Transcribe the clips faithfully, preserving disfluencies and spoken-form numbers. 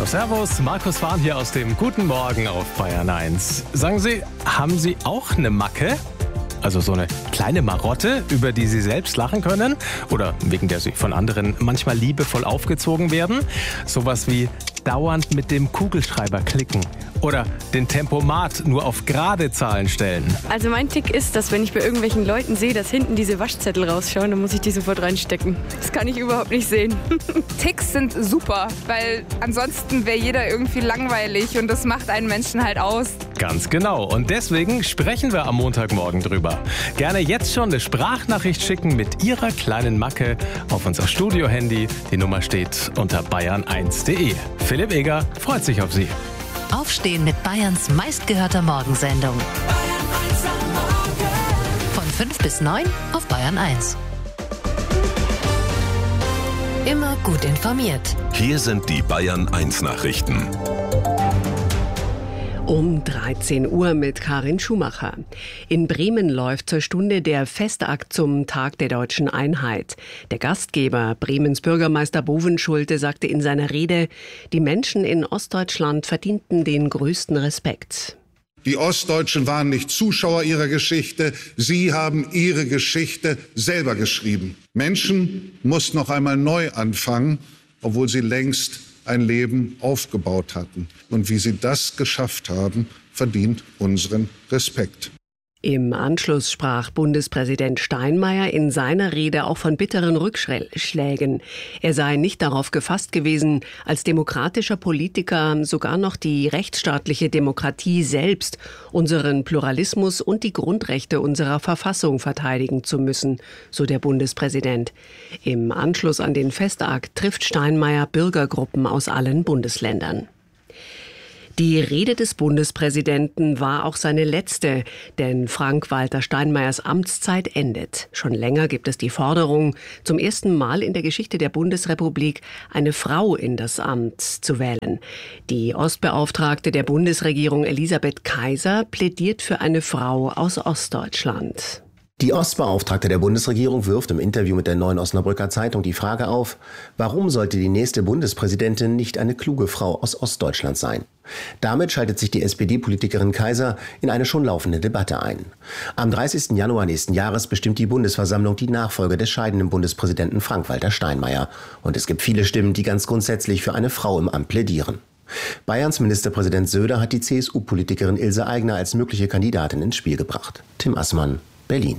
Hallo, servus, Markus Fahn hier aus dem Guten Morgen auf Bayern eins. Sagen Sie, haben Sie auch eine Macke? Also so eine kleine Marotte, über die Sie selbst lachen können? Oder wegen der Sie von anderen manchmal liebevoll aufgezogen werden? Sowas wie dauernd mit dem Kugelschreiber klicken. Oder den Tempomat nur auf gerade Zahlen stellen. Also mein Tick ist, dass wenn ich bei irgendwelchen Leuten sehe, dass hinten diese Waschzettel rausschauen, dann muss ich die sofort reinstecken. Das kann ich überhaupt nicht sehen. Ticks sind super, weil ansonsten wäre jeder irgendwie langweilig und das macht einen Menschen halt aus. Ganz genau. Und deswegen sprechen wir am Montagmorgen drüber. Gerne jetzt schon eine Sprachnachricht schicken mit Ihrer kleinen Macke auf unser Studio-Handy. Die Nummer steht unter bayern eins punkt de. Philipp Eger freut sich auf Sie. Aufstehen mit Bayerns meistgehörter Morgensendung. Von fünf bis neun auf Bayern eins. Immer gut informiert. Hier sind die Bayern eins Nachrichten. Um dreizehn Uhr mit Karin Schumacher. In Bremen läuft zur Stunde der Festakt zum Tag der deutschen Einheit. Der Gastgeber, Bremens Bürgermeister Bovenschulte, sagte in seiner Rede, die Menschen in Ostdeutschland verdienten den größten Respekt. Die Ostdeutschen waren nicht Zuschauer ihrer Geschichte, sie haben ihre Geschichte selber geschrieben. Menschen mussten noch einmal neu anfangen, obwohl sie längst ein Leben aufgebaut hatten. Und wie sie das geschafft haben, verdient unseren Respekt. Im Anschluss sprach Bundespräsident Steinmeier in seiner Rede auch von bitteren Rückschlägen. Er sei nicht darauf gefasst gewesen, als demokratischer Politiker sogar noch die rechtsstaatliche Demokratie selbst, unseren Pluralismus und die Grundrechte unserer Verfassung verteidigen zu müssen, so der Bundespräsident. Im Anschluss an den Festakt trifft Steinmeier Bürgergruppen aus allen Bundesländern. Die Rede des Bundespräsidenten war auch seine letzte, denn Frank-Walter Steinmeiers Amtszeit endet. Schon länger gibt es die Forderung, zum ersten Mal in der Geschichte der Bundesrepublik eine Frau in das Amt zu wählen. Die Ostbeauftragte der Bundesregierung Elisabeth Kaiser plädiert für eine Frau aus Ostdeutschland. Die Ostbeauftragte der Bundesregierung wirft im Interview mit der Neuen Osnabrücker Zeitung die Frage auf, warum sollte die nächste Bundespräsidentin nicht eine kluge Frau aus Ostdeutschland sein? Damit schaltet sich die S P D-Politikerin Kaiser in eine schon laufende Debatte ein. Am dreißigsten Januar nächsten Jahres bestimmt die Bundesversammlung die Nachfolge des scheidenden Bundespräsidenten Frank-Walter Steinmeier. Und es gibt viele Stimmen, die ganz grundsätzlich für eine Frau im Amt plädieren. Bayerns Ministerpräsident Söder hat die C S U-Politikerin Ilse Aigner als mögliche Kandidatin ins Spiel gebracht. Tim Assmann, Berlin.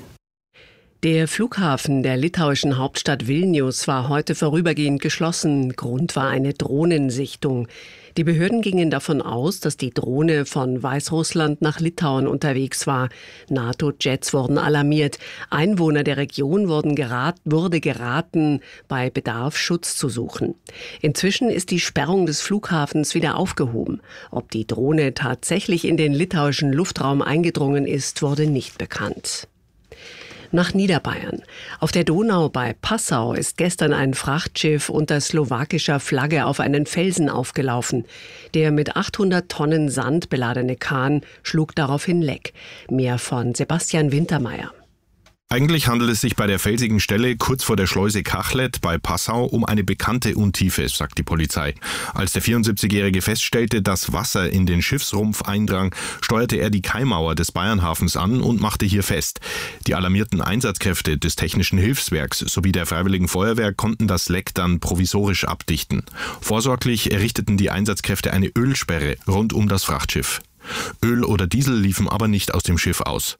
Der Flughafen der litauischen Hauptstadt Vilnius war heute vorübergehend geschlossen. Grund war eine Drohnensichtung. Die Behörden gingen davon aus, dass die Drohne von Weißrussland nach Litauen unterwegs war. NATO-Jets wurden alarmiert. Einwohner der Region wurden gerat, wurde geraten, bei Bedarf Schutz zu suchen. Inzwischen ist die Sperrung des Flughafens wieder aufgehoben. Ob die Drohne tatsächlich in den litauischen Luftraum eingedrungen ist, wurde nicht bekannt. Nach Niederbayern. Auf der Donau bei Passau ist gestern ein Frachtschiff unter slowakischer Flagge auf einen Felsen aufgelaufen. Der mit achthundert Tonnen Sand beladene Kahn schlug daraufhin leck. Mehr von Sebastian Wintermeyer. Eigentlich handelt es sich bei der felsigen Stelle kurz vor der Schleuse Kachlet bei Passau um eine bekannte Untiefe, sagt die Polizei. Als der vierundsiebzigjährige feststellte, dass Wasser in den Schiffsrumpf eindrang, steuerte er die Kaimauer des Bayernhafens an und machte hier fest. Die alarmierten Einsatzkräfte des Technischen Hilfswerks sowie der Freiwilligen Feuerwehr konnten das Leck dann provisorisch abdichten. Vorsorglich errichteten die Einsatzkräfte eine Ölsperre rund um das Frachtschiff. Öl oder Diesel liefen aber nicht aus dem Schiff aus.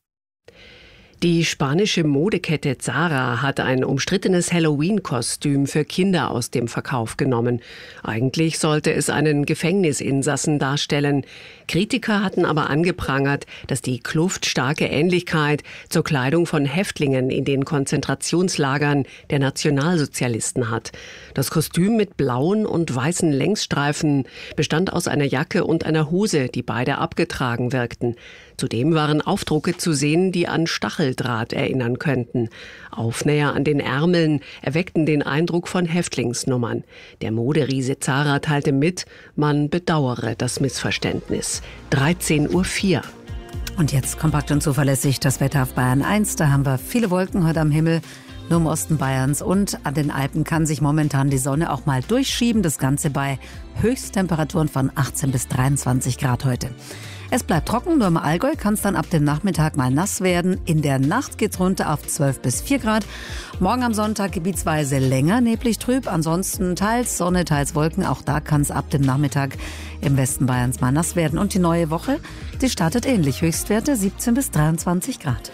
Die spanische Modekette Zara hat ein umstrittenes Halloween-Kostüm für Kinder aus dem Verkauf genommen. Eigentlich sollte es einen Gefängnisinsassen darstellen. Kritiker hatten aber angeprangert, dass die Kluft starke Ähnlichkeit zur Kleidung von Häftlingen in den Konzentrationslagern der Nationalsozialisten hat. Das Kostüm mit blauen und weißen Längsstreifen bestand aus einer Jacke und einer Hose, die beide abgetragen wirkten. Zudem waren Aufdrucke zu sehen, die an Stacheldraht erinnern könnten. Aufnäher an den Ärmeln erweckten den Eindruck von Häftlingsnummern. Der Moderiese Zara teilte mit, man bedauere das Missverständnis. dreizehn Uhr vier. Und jetzt kompakt und zuverlässig das Wetter auf Bayern eins. Da haben wir viele Wolken heute am Himmel. Nur im Osten Bayerns und an den Alpen kann sich momentan die Sonne auch mal durchschieben. Das Ganze bei Höchsttemperaturen von achtzehn bis dreiundzwanzig Grad heute. Es bleibt trocken, nur im Allgäu kann es dann ab dem Nachmittag mal nass werden. In der Nacht geht's runter auf zwölf bis vier Grad. Morgen am Sonntag gebietsweise länger neblig trüb, ansonsten teils Sonne, teils Wolken. Auch da kann es ab dem Nachmittag im Westen Bayerns mal nass werden. Und die neue Woche, die startet ähnlich. Höchstwerte siebzehn bis dreiundzwanzig Grad.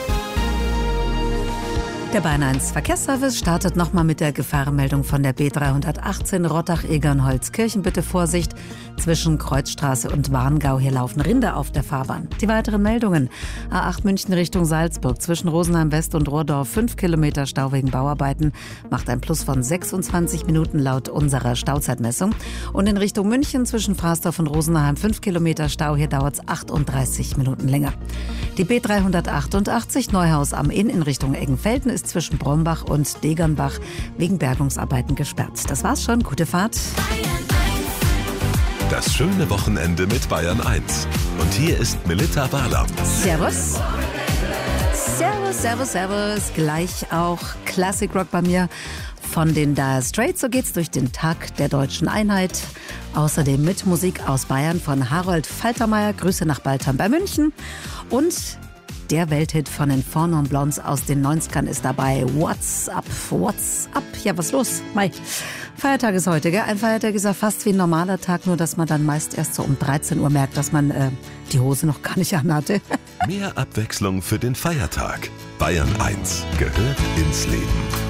Der Bayern eins Verkehrsservice startet nochmal mit der Gefahrenmeldung von der B dreihundertachtzehn Rottach-Egernholz-Kirchen. Bitte Vorsicht zwischen Kreuzstraße und Warngau. Hier laufen Rinder auf der Fahrbahn. Die weiteren Meldungen. A acht München Richtung Salzburg zwischen Rosenheim West und Rohrdorf. fünf Kilometer Stau wegen Bauarbeiten. Macht ein Plus von sechsundzwanzig Minuten laut unserer Stauzeitmessung. Und in Richtung München zwischen Frasdorf und Rosenheim fünf Kilometer Stau. Hier dauert es achtunddreißig Minuten länger. Die B dreihundertachtundachtzig Neuhaus am Inn in Richtung Eggenfelden ist zwischen Brombach und Degernbach wegen Bergungsarbeiten gesperrt. Das war's schon. Gute Fahrt. Das schöne Wochenende mit Bayern eins. Und hier ist Melitta Barlaam. Servus. Servus, servus, servus. Gleich auch Classic Rock bei mir von den Dire Straits. So geht's durch den Tag der deutschen Einheit. Außerdem mit Musik aus Bayern von Harold Faltermeier. Grüße nach Baltham bei München. Und der Welthit von den Four Non Blondes aus den neunzigern ist dabei. What's up, what's up? Ja, was los? Mai. Feiertag ist heute, gell? Ein Feiertag ist ja fast wie ein normaler Tag, nur dass man dann meist erst so um dreizehn Uhr merkt, dass man äh, die Hose noch gar nicht anhatte. Mehr Abwechslung für den Feiertag. Bayern eins gehört ins Leben.